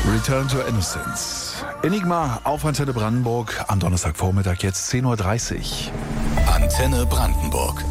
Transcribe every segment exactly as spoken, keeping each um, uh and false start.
Return to Innocence. Enigma auf Antenne Brandenburg am Donnerstagvormittag, jetzt zehn Uhr dreißig. Antenne Brandenburg.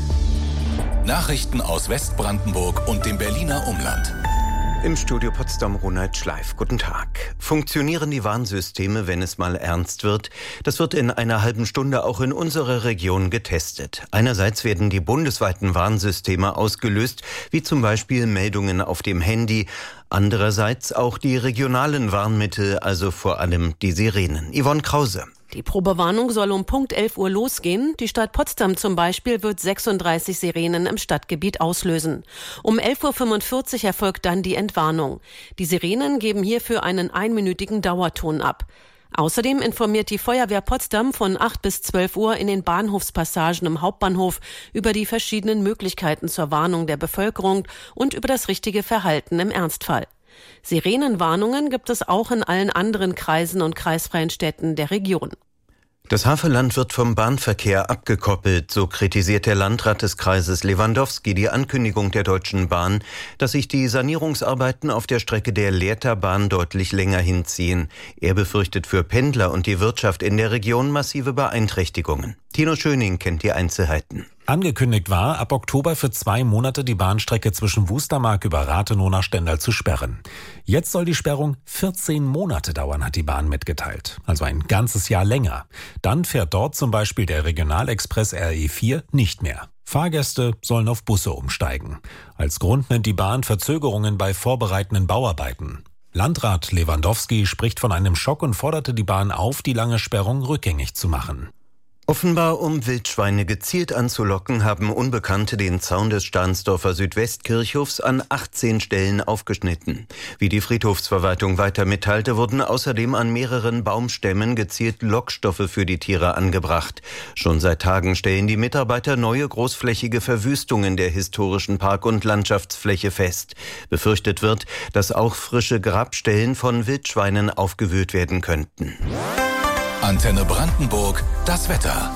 Nachrichten aus Westbrandenburg und dem Berliner Umland. Im Studio Potsdam Ronald Schleif. Guten Tag. Funktionieren die Warnsysteme, wenn es mal ernst wird? Das wird in einer halben Stunde auch in unserer Region getestet. Einerseits werden die bundesweiten Warnsysteme ausgelöst, wie zum Beispiel Meldungen auf dem Handy. Andererseits auch die regionalen Warnmittel, also vor allem die Sirenen. Yvonne Krause. Die Probewarnung soll um Punkt elf Uhr losgehen. Die Stadt Potsdam zum Beispiel wird sechsunddreißig Sirenen im Stadtgebiet auslösen. Um elf Uhr fünfundvierzig erfolgt dann die Entwarnung. Die Sirenen geben hierfür einen einminütigen Dauerton ab. Außerdem informiert die Feuerwehr Potsdam von acht bis zwölf Uhr in den Bahnhofspassagen im Hauptbahnhof über die verschiedenen Möglichkeiten zur Warnung der Bevölkerung und über das richtige Verhalten im Ernstfall. Sirenenwarnungen gibt es auch in allen anderen Kreisen und kreisfreien Städten der Region. Das Havelland wird vom Bahnverkehr abgekoppelt, so kritisiert der Landrat des Kreises Lewandowski die Ankündigung der Deutschen Bahn, dass sich die Sanierungsarbeiten auf der Strecke der Lehrterbahn deutlich länger hinziehen. Er befürchtet für Pendler und die Wirtschaft in der Region massive Beeinträchtigungen. Tino Schöning kennt die Einzelheiten. Angekündigt war, ab Oktober für zwei Monate die Bahnstrecke zwischen Wustermark über Rathenow nach Stendal zu sperren. Jetzt soll die Sperrung vierzehn Monate dauern, hat die Bahn mitgeteilt. Also ein ganzes Jahr länger. Dann fährt dort zum Beispiel der Regionalexpress R E vier nicht mehr. Fahrgäste sollen auf Busse umsteigen. Als Grund nennt die Bahn Verzögerungen bei vorbereitenden Bauarbeiten. Landrat Lewandowski spricht von einem Schock und forderte die Bahn auf, die lange Sperrung rückgängig zu machen. Offenbar, um Wildschweine gezielt anzulocken, haben Unbekannte den Zaun des Stahnsdorfer Südwestkirchhofs an achtzehn Stellen aufgeschnitten. Wie die Friedhofsverwaltung weiter mitteilte, wurden außerdem an mehreren Baumstämmen gezielt Lockstoffe für die Tiere angebracht. Schon seit Tagen stellen die Mitarbeiter neue großflächige Verwüstungen der historischen Park- und Landschaftsfläche fest. Befürchtet wird, dass auch frische Grabstellen von Wildschweinen aufgewühlt werden könnten. Antenne Brandenburg, das Wetter.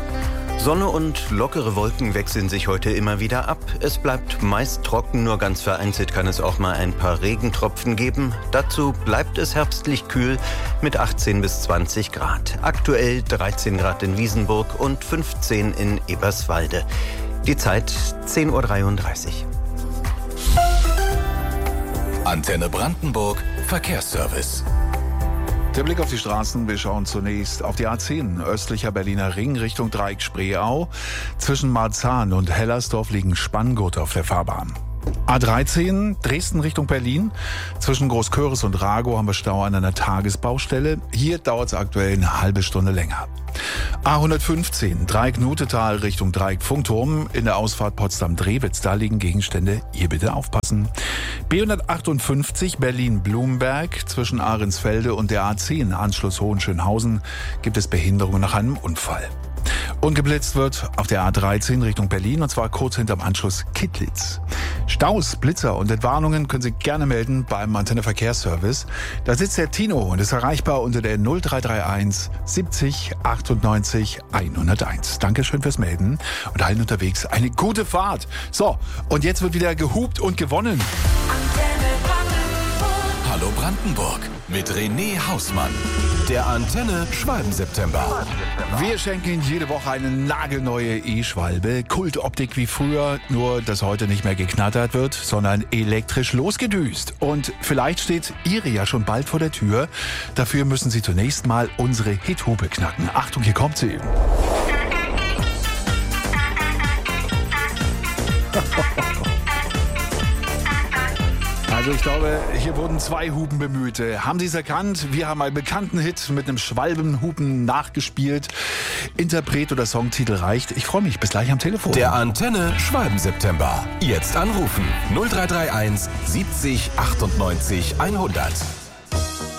Sonne und lockere Wolken wechseln sich heute immer wieder ab. Es bleibt meist trocken, nur ganz vereinzelt kann es auch mal ein paar Regentropfen geben. Dazu bleibt es herbstlich kühl mit achtzehn bis zwanzig Grad. Aktuell dreizehn Grad in Wiesenburg und fünfzehn in Eberswalde. Die Zeit zehn Uhr dreiunddreißig. Antenne Brandenburg, Verkehrsservice. Der Blick auf die Straßen, wir schauen zunächst auf die A zehn, östlicher Berliner Ring Richtung Dreieck Spreeau. Zwischen Marzahn und Hellersdorf liegen Spanngurte auf der Fahrbahn. A dreizehn, Dresden Richtung Berlin. Zwischen Großköris und Ragow haben wir Stau an einer Tagesbaustelle. Hier dauert es aktuell eine halbe Stunde länger. A hundertfünfzehn, Dreieck Nutetal Richtung Dreieck Funkturm. In der Ausfahrt Potsdam-Drewitz, da liegen Gegenstände. Hier bitte aufpassen. B hundertachtundfünfzig, Berlin-Blumberg. Zwischen Ahrensfelde und der A zehn, Anschluss Hohenschönhausen, gibt es Behinderungen nach einem Unfall. Und geblitzt wird auf der A dreizehn Richtung Berlin, und zwar kurz hinterm Anschluss Kittlitz. Staus, Blitzer und Entwarnungen können Sie gerne melden beim Antenne Verkehrsservice. Da sitzt der Tino und ist erreichbar unter der null drei drei eins siebzig achtundneunzig hunderteins. Dankeschön fürs Melden und allen unterwegs eine gute Fahrt. So, und jetzt wird wieder gehupt und gewonnen. Hallo Brandenburg mit René Hausmann. Der Antenne Schwalben-September. Wir schenken Ihnen jede Woche eine nagelneue E-Schwalbe. Kultoptik wie früher, nur dass heute nicht mehr geknattert wird, sondern elektrisch losgedüst. Und vielleicht steht Ihre ja schon bald vor der Tür. Dafür müssen Sie zunächst mal unsere Hithupe knacken. Achtung, hier kommt sie. Also ich glaube, hier wurden zwei Hupen bemüht. Haben Sie es erkannt? Wir haben einen bekannten Hit mit einem Schwalbenhupen nachgespielt. Interpret oder Songtitel reicht. Ich freue mich. Bis gleich am Telefon. Der Antenne Schwalben-September. Jetzt anrufen. null drei drei eins siebzig achtundneunzig hundert.